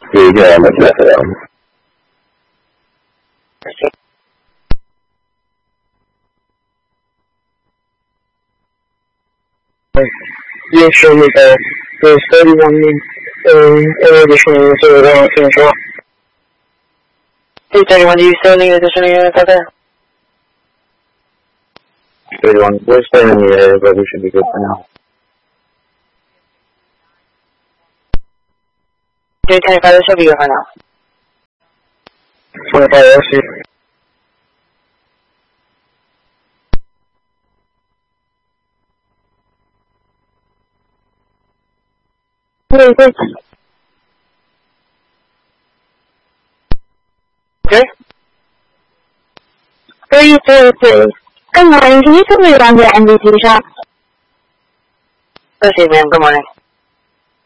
Sí, ya me quedaron. 也是那个31就是这个听说。Hey, 31, do you still need additional units out there? 31, we're staying in the area, but we should be good for now. 25, this should be good for now. 25, let's see. Wait. Okay? 343. Good morning. Can you tell me around the MVP shop? Okay, ma'am. Good morning.